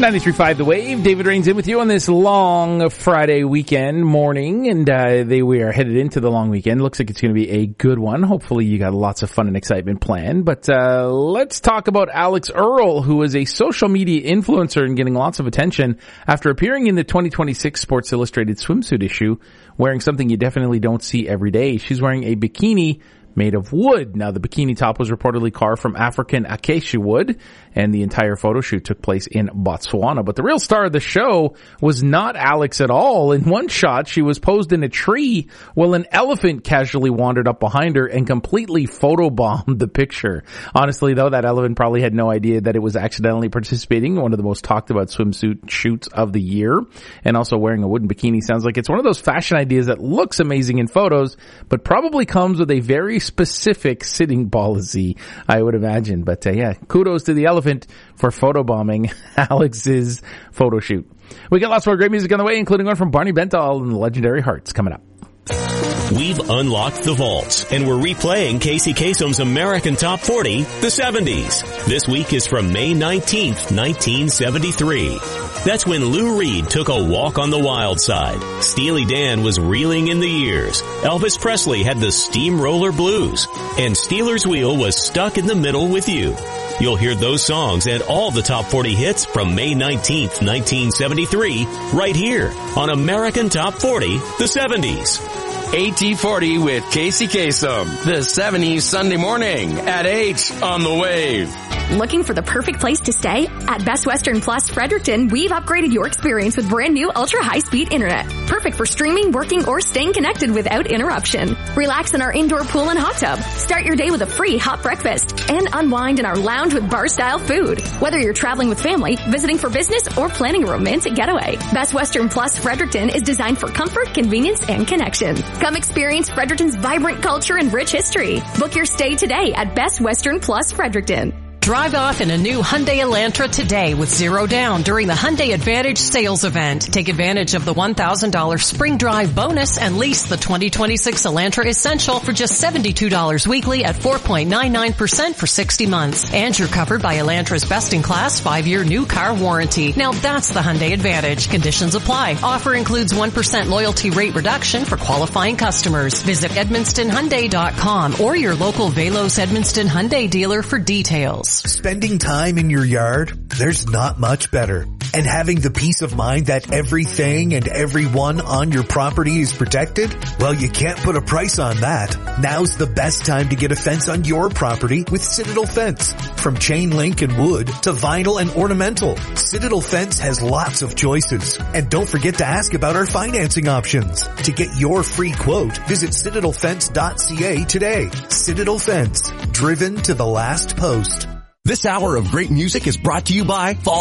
93.5 The Wave. David Rains in with you on this long Friday weekend morning, and we are headed into the long weekend. Looks like it's going to be a good one. Hopefully you got lots of fun and excitement planned. But let's talk about Alex Earle, who is a social media influencer and getting lots of attention after appearing in the 2026 Sports Illustrated swimsuit issue, wearing something you definitely don't see every day. She's wearing a bikini made of wood. Now, the bikini top was reportedly carved from African acacia wood, and the entire photo shoot took place in Botswana. But the real star of the show was not Alex at all. In one shot, she was posed in a tree while an elephant casually wandered up behind her and completely photobombed the picture. Honestly, though, that elephant probably had no idea that it was accidentally participating in one of the most talked about swimsuit shoots of the year. And also wearing a wooden bikini sounds like it's one of those fashion ideas that looks amazing in photos, but probably comes with a very specific sitting policy, I would imagine. But yeah, kudos to the elephant for photobombing Alex's photo shoot. We got lots more great music on the way, including one from Barney Bentall and the Legendary Hearts coming up. We've unlocked the vaults, and we're replaying Casey Kasem's American Top 40, the 70s. This week is from May 19th, 1973. That's when Lou Reed took a walk on the wild side. Steely Dan was reeling in the years. Elvis Presley had the steamroller blues. And Steelers Wheel was stuck in the middle with you. You'll hear those songs and all the top 40 hits from May 19th, 1973, right here on American Top 40, the 70s. AT40 with Casey Kasem. The 70s Sunday morning at 8 on the Wave. Looking for the perfect place to stay? At Best Western Plus Fredericton, we've upgraded your experience with brand new ultra high-speed internet. Perfect for streaming, working, or staying connected without interruption. Relax in our indoor pool and hot tub. Start your day with a free hot breakfast. And unwind in our lounge with bar-style food. Whether you're traveling with family, visiting for business, or planning a romantic getaway, Best Western Plus Fredericton is designed for comfort, convenience, and connection. Come experience Fredericton's vibrant culture and rich history. Book your stay today at Best Western Plus Fredericton. Drive off in a new Hyundai Elantra today with zero down during the Hyundai Advantage sales event. Take advantage of the $1,000 spring drive bonus and lease the 2026 Elantra Essential for just $72 weekly at 4.99% for 60 months. And you're covered by Elantra's best-in-class 5-year new car warranty. Now that's the Hyundai Advantage. Conditions apply. Offer includes 1% loyalty rate reduction for qualifying customers. Visit EdmonstonHyundai.com or your local Velos Edmonston Hyundai dealer for details. Spending time in your yard, there's not much better. And having the peace of mind that everything and everyone on your property is protected? Well, you can't put a price on that. Now's the best time to get a fence on your property with Citadel Fence. From chain link and wood to vinyl and ornamental, Citadel Fence has lots of choices. And don't forget to ask about our financing options. To get your free quote, visit citadelfence.ca today. Citadel Fence, driven to the last post. This hour of great music is brought to you by Fall